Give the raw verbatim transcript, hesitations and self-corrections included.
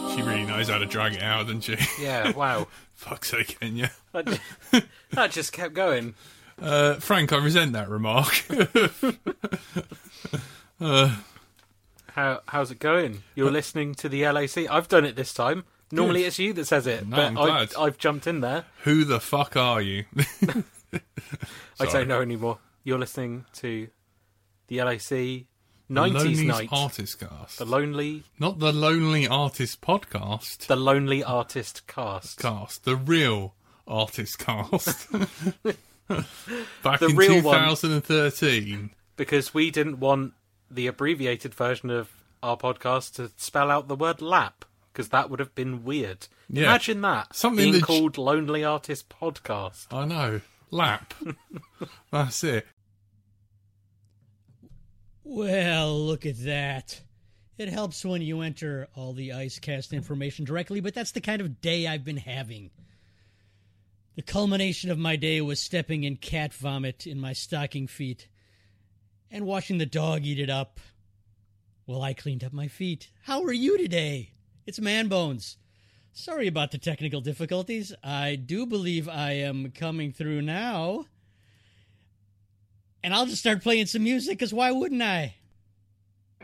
She really knows how to drag it out, doesn't she? Yeah, wow. Fuck's sake, Kenya. That just, that just kept going. Uh, Frank, I resent that remark. uh, How How's it going? You're listening to the L A C. I've done it this time. Normally Good. it's you that says it, No, but I'm glad. I've, I've jumped in there. Who the fuck are you? I don't know anymore. You're listening to the L A C nineties Night. Artist Cast. The Lonely... Not the Lonely Artist Podcast. The Lonely Artist Cast. Cast. The real Artist Cast. Back The in real twenty thirteen. One, because we didn't want the abbreviated version of our podcast to spell out the word lap, because that would have been weird. Yeah. Imagine that. Something being that called Lonely Artist Podcast. I know. Lap. That's it. Well, look at that. It helps when you enter all the IceCast information directly, but that's the kind of day I've been having. The culmination of my day was stepping in cat vomit in my stocking feet and watching the dog eat it up while I cleaned up my feet. How are you today? It's Man Bones. Sorry about the technical difficulties. I do believe I am coming through now. And I'll just start playing some music, because why wouldn't I?